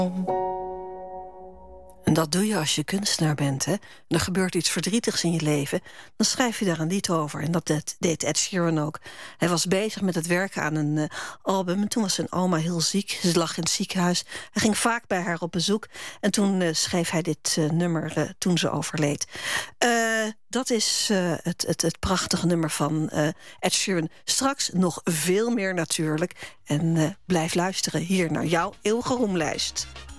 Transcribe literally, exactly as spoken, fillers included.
En dat doe je als je kunstenaar bent, hè? En er gebeurt iets verdrietigs in je leven, dan schrijf je daar een lied over. En dat deed, deed Ed Sheeran ook. Hij was bezig met het werken aan een uh, album. En toen was zijn oma heel ziek. Ze lag in het ziekenhuis. Hij ging vaak bij haar op bezoek. En toen uh, schreef hij dit uh, nummer uh, toen ze overleed. Uh, dat is uh, het, het, het prachtige nummer van uh, Ed Sheeran. Straks nog veel meer natuurlijk. En uh, blijf luisteren hier naar jouw eeuwige roemlijst.